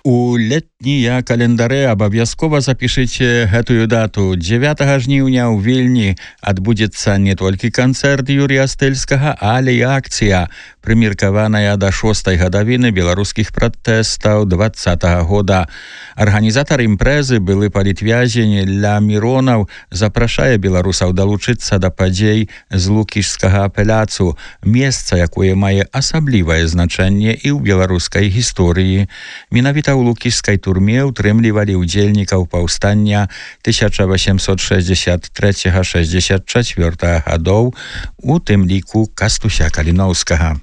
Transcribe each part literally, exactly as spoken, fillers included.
У летнія календары абавязкова запішыце гэтую дату. дзевятага жніўня ў Вільні адбудзецца не толькі канцэрт Юрія Стыльскага, але і акцыя, прымеркаваная да шостай гадавіны беларускіх пратэстаў двадцатага года. Арганізатар імпрэзы, былы палітвязень Ля Міронаў, запрашае беларусаў далучыцца да падзей з лукішскага апеляцу, месца, якое мае асаблівае значэнне і ў беларускай гісторыі. Менавіта ў лукішскай турме ўтрымлівалі ўдзельнікаў паўстання тысяча восемьсот шестьдесят третьего — шестьдесят четвёртого гадоў, у тым ліку Кастуся Каліноўскага.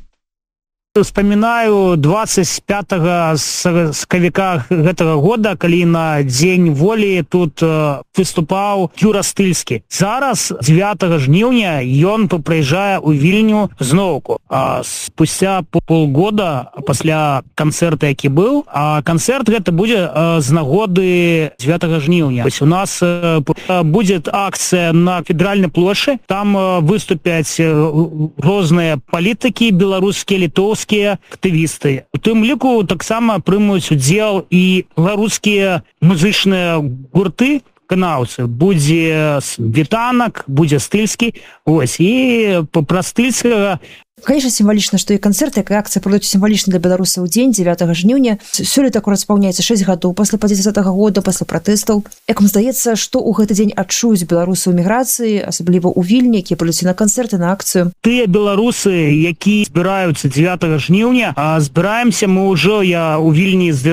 Вспоминаю двадцать пятого сакавіка гэтага года, калі на Дзень волі тут э, выступаў Юра Стыльскі. Зараз дзевятага жніўня ён прыязджае ў Вільню зноўку. А спустя полгода пасля канцэрта, які быў, а канцэрт гэта будзе э, з нагоды дзевятага жніўня. Вось у нас э, будзе акцыя на Федэральнай плошчы. Там э, выступяць э, розныя палітыкі, беларускія, літоўскія, актывісты. У тым ліку таксама прымуць удзел і беларускія музычныя гурты, канаўцы. Будзе Вітанак, будзе Стыльскі. Ось, і пра Стыльскага. Конечно, символично, что и концерт, и акция пройдут символично для беларусаў дзень дзевятага жніўня. Сёлета акурат спаўняецца шэсць гадоў пасля падзесятага года, пасля пратэстаў. Як вам здаецца, што ў гэты дзень адчуюць беларусы ў міграцыі, асабліва ў Вільні, якія прыйдуць на канцэрты, на акцыю? Тыя беларусы, які збіраюцца дзевятага жніўня, а збіраемся мы ўжо, я ў Вільні з две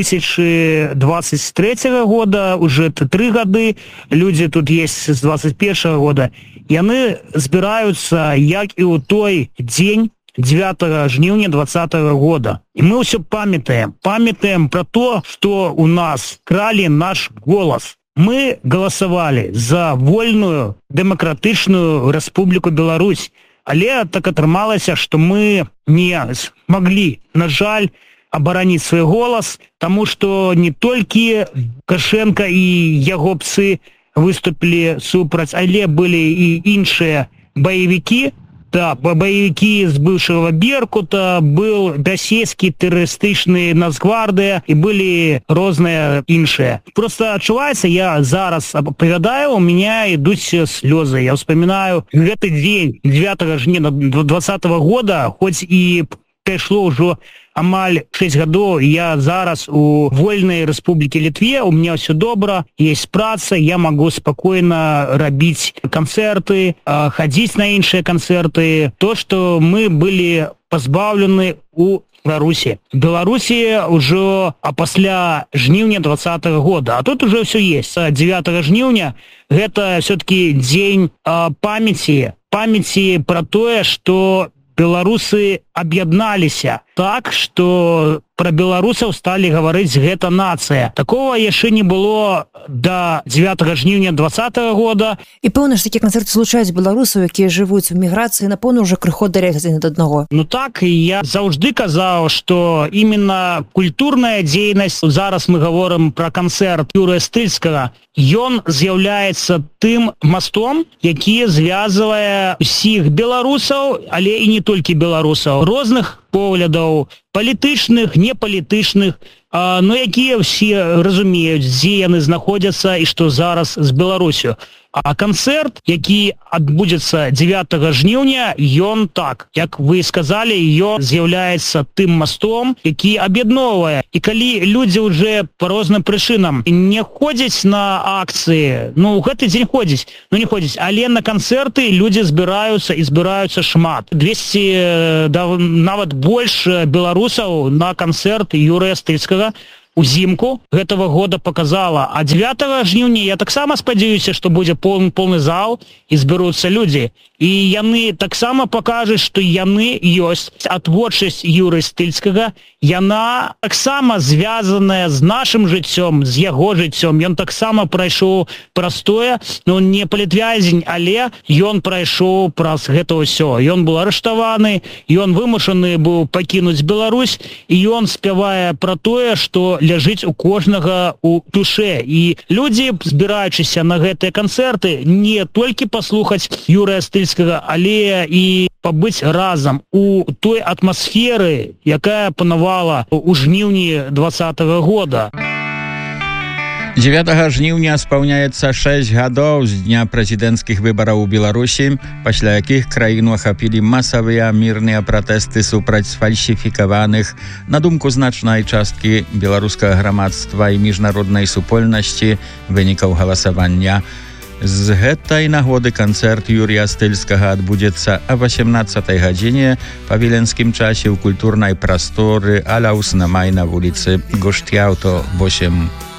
тысячи двадцать третьего года, уже три гады, люди тут есть с двадцать первого года. Яны збіраюцца, як і ў той дзень дзевятага жніўня двадцатого года. І мы ўсё памятаем. Памятаем про то, што у нас кралі наш голас. Мы галасавалі за вольную дэмакратычную Рэспубліку Беларусь. Але так атрымалася, што мы не смаглі, на жаль, абараніць свой голас, таму што не толькі Лукашенко і яго псы выступілі супраць, але былі і іншыя баевікі. Да, баевікі з бывшага Беркута, был расійскі тэрарыстычны Нацгвардыя і былі розныя іншыя. Просто адчуваецца, я зараз апавядаю, у меня ідуць слёзы. Я вспоминаю гэты дзень дзевятага жніўня двадцатого года, хоць і прайшло ўжо амаль шэсць гадоў, я зараз у вольнай Рэспублікі Літве, у меня все добра, есть праца, я могу спокойно рабіць канцэрты, хадзіць на іншыя канцэрты. То, что мы были пазбаўлены у Беларусі. Беларусі ўжо а пасля жніўня двадцатого года, а тут уже все есть. дзевятага жніўня гэта все-таки дзень памяці, памяці про тое, что беларусы аб'ядналіся так, што пра беларусаў сталі гаварыць гэта нацыя. Такого яшчэ не было да дзевятага жніўня двадцатого года. І пэўна ж такія канцэрты злучаюць беларусаў, якія жывуць у міграцыі, напэўна, ўжо крыху даряць адзін ад аднаго. Ну так, і я заўжды казаў, што именно культурная дзейнасць, зараз мы гаворым пра канцэрт Юрыя Стыльскага, ён з'яўляецца тым мастом, які звязвае усіх беларусаў, але і не толькі беларусаў, розных поглядаў, палітычных, непалітычных, но якія ўсе разумеюць, дзе яны знаходзяцца і што зараз з Беларусю. А канцэрт, які адбудзецца дзевятага жніўня, ён так, як вы сказалі, ён з'яўляецца тым мастом, які аб'ядноўвае. І калі людзі ўжо па розным прычынам не ходзяць на акцыі, ну, гэты дзень ходзяць, ну не ходзяць, але на канцэрты людзі збіраюцца і збіраюцца шмат. двести, да, нават больш беларусаў на канцэрт Юрыя Стыльскага узімку гэтага года показала. А дзевятага жніўня я таксама спадзяюся, што будзе полны, полны зал і зберуцца людзі. І яны таксама пакажуць, што яны ёсць. А творчасць Юры Стыльскага, яна таксама звязаная з нашым жыццём, з яго жыццём. Ён таксама прайшоў простое, ну не палітвязень, але ён прайшоў праз гэта ўсё. Ён быў арыштаваны, ён вымушаны быў пакінуць Беларусь, і ён спявае пра тое, што ляжыць у кожнага у душе. І людзі, збіраючыся на гэтыя канцэрты, не толькі паслухаць Юрыя Стыльскага, але і пабыць разам у той атмасферы, якая панавала у жніўні двадцатага года. дзевятага жніўня спаўняецца шэсць гадоў з дня прэзідэнцкіх выбараў у Беларусі, пасля якіх краіну ахапілі масавыя мірныя пратэсты супраць сфальсіфікаваных, на думку значнай часткі беларускага грамадства і міжнароднай супольнасці, вынікаў галасавання. З гэтай нагоды канцэрт Юрія Стыльскага адбудзецца о восемнадцатай гадзіне па віленскім часе ў культурнай прасторы Аляус на май на вуліцы Гоштяўто восем.